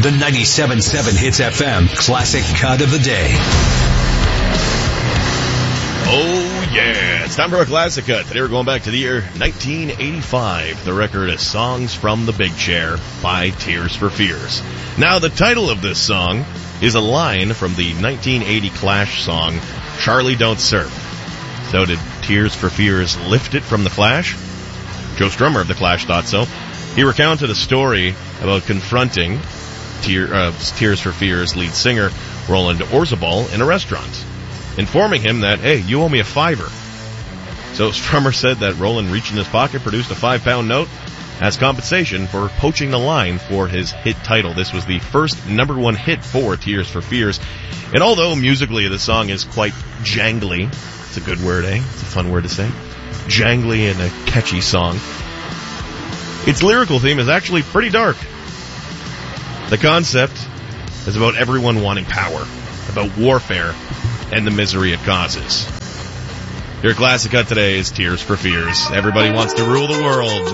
The 97.7 Hits FM Classic Cut of the Day. Oh, yeah. It's time for a Classic Cut. Today we're going back to the year 1985. The record is Songs from the Big Chair by Tears for Fears. Now, the title of this song is a line from the 1980 Clash song, Charlie Don't Surf. So did Tears for Fears lift it from the Clash? Joe Strummer of the Clash thought so. He recounted a story about confronting Tears for Fears lead singer Roland Orzabal in a restaurant, informing him that, hey, you owe me a $5. So Strummer said that Roland reached in his pocket, produced a £5 note as compensation for poaching the line for his hit title. This was the first number one hit for Tears for Fears. And although musically the song is quite jangly, it's a good word, eh? It's a fun word to say. Jangly and a catchy song. Its lyrical theme is actually pretty dark. The concept is about everyone wanting power, about warfare, and the misery it causes. Your Classic Cut today is Tears for Fears. Everybody wants to rule the world.